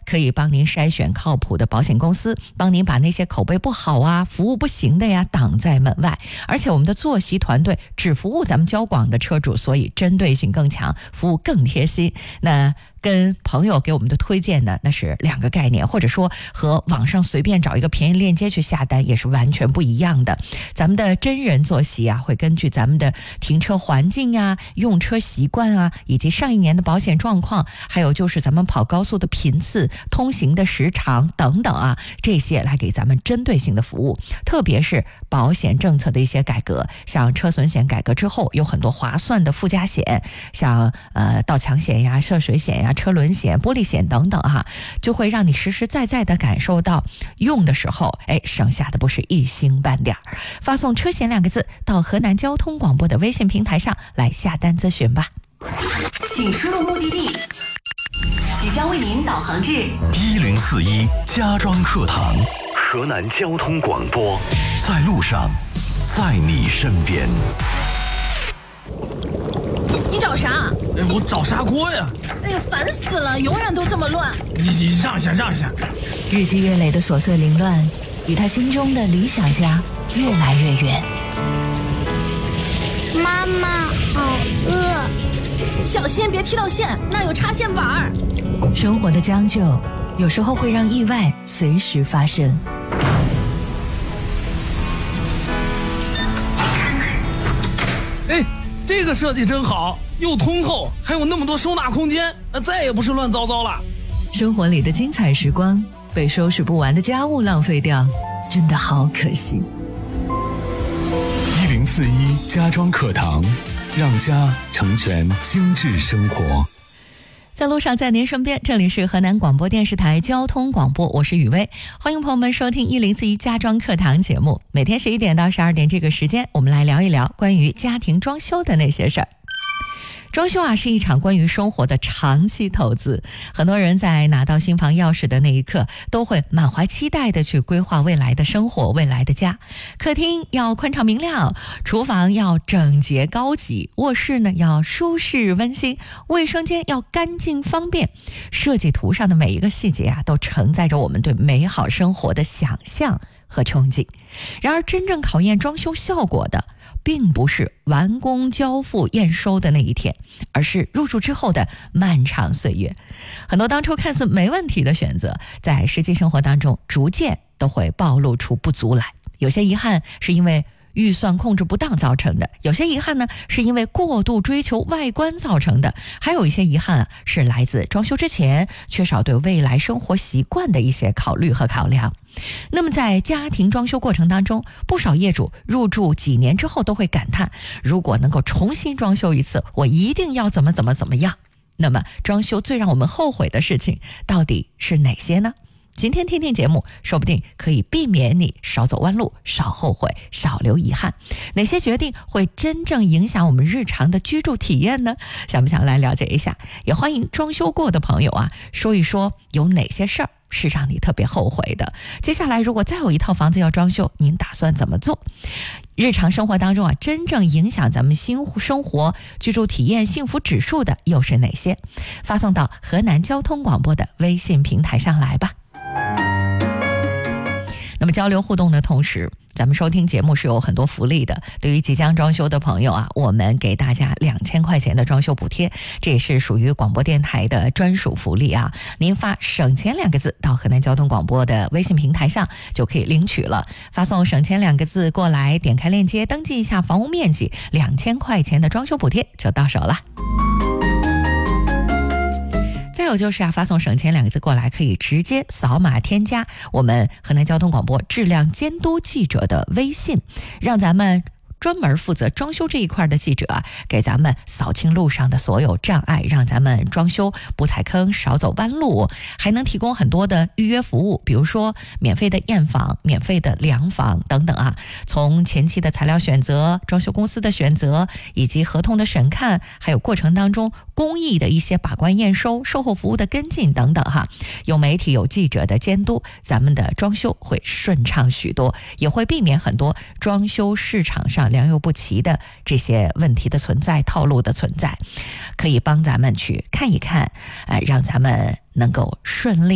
可以帮您筛选靠谱的保险公司，帮您把那些口碑不好啊、服务不行的呀挡在门外。而且我们的坐席团队只服务咱们交广的车主，所以针对性更强，服务更贴心。那跟朋友给我们的推荐呢，那是两个概念，或者说和网上随便找一个便宜链接去下单也是完全不一样的。咱们的真人坐席啊，会根据咱们的停车环境啊、用车习惯啊，以及上一年的保险状况，还有就是咱们跑高速的频次、通行的时长等等啊，这些来给咱们针对性的服务。特别是保险政策的一些改革，像车损险改革之后，有很多划算的附加险，像盗抢险呀、涉水险呀、车轮险、玻璃险等等哈，就会让你实实在在的感受到用的时候，省下的不是一星半点。发送车险2个字到河南交通广播的微信平台上来下单咨询吧。 请输入目的地，即将为您导航至 1041家庄课堂，河南交通广播，在路上，在你身边。 你找啥？ 我找砂锅呀！ 哎呀，烦死了，永远都这么乱。 你让一下，让一下。 日积月累的琐碎凌乱，与他心中的理想家越来越远。 妈妈好饿， 小心别踢到线，那有插线板。 生活的将就，有时候会让意外随时发生。 哎，这个设计真好，又通透，还有那么多收纳空间，再也不是乱糟糟了。 生活里的精彩时光，被收拾不完的家务浪费掉，真的好可惜。 1041家庄课堂，让家成全精致生活。 在路上，在您身边，这里是河南广播电视台交通广播，我是雨薇，欢迎朋友们收听1041家装课堂节目。每天11点到12点这个时间，我们来聊一聊关于家庭装修的那些事儿。装修啊，是一场关于生活的长期投资。很多人在拿到新房钥匙的那一刻，都会满怀期待的去规划未来的生活、未来的家。客厅要宽敞明亮，厨房要整洁高级，卧室呢要舒适温馨，卫生间要干净方便。设计图上的每一个细节啊，都承载着我们对美好生活的想象和憧憬。然而，真正考验装修效果的，并不是完工交付验收的那一天，而是入住之后的漫长岁月。很多当初看似没问题的选择，在实际生活当中逐渐都会暴露出不足来。有些遗憾是因为预算控制不当造成的，有些遗憾呢是因为过度追求外观造成的，还有一些遗憾啊是来自装修之前缺少对未来生活习惯的一些考虑和考量。那么在家庭装修过程当中，不少业主入住几年之后都会感叹，如果能够重新装修一次，我一定要怎么样。那么装修最让我们后悔的事情到底是哪些呢？今天听听节目，说不定可以避免你少走弯路，少后悔，少留遗憾。哪些决定会真正影响我们日常的居住体验呢？想不想来了解一下？也欢迎装修过的朋友啊，说一说有哪些事儿是让你特别后悔的。接下来如果再有一套房子要装修，您打算怎么做？日常生活当中啊，真正影响咱们生活居住体验幸福指数的又是哪些？发送到河南交通广播的微信平台上来吧。那么交流互动的同时，咱们收听节目是有很多福利的。对于即将装修的朋友啊，我们给大家2000块钱的装修补贴，这也是属于广播电台的专属福利啊。您发省钱2个字到河南交通广播的微信平台上就可以领取了。发送省钱2个字过来，点开链接登记一下房屋面积，2000块钱的装修补贴就到手了。再有就是啊，发送省钱2个字过来，可以直接扫码添加我们河南交通广播质量监督记者的微信，让咱们专门负责装修这一块的记者啊，给咱们扫清路上的所有障碍，让咱们装修不踩坑，少走弯路，还能提供很多的预约服务，比如说免费的验房、免费的量房等等啊。从前期的材料选择、装修公司的选择，以及合同的审看，还有过程当中工艺的一些把关验收、售后服务的跟进等等哈。有媒体有记者的监督，咱们的装修会顺畅许多，也会避免很多装修市场上良莠不齐的这些问题的存在、套路的存在，可以帮咱们去看一看，让咱们能够顺利